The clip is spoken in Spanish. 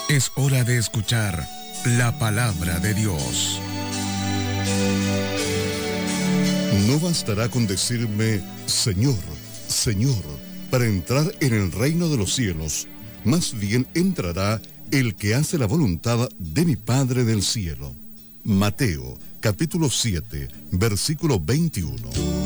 Es hora de escuchar la palabra de Dios. No bastará con decirme, Señor, Señor, para entrar en el reino de los cielos. Más bien entrará el que hace la voluntad de mi Padre del cielo. Mateo, capítulo 7, versículo 21.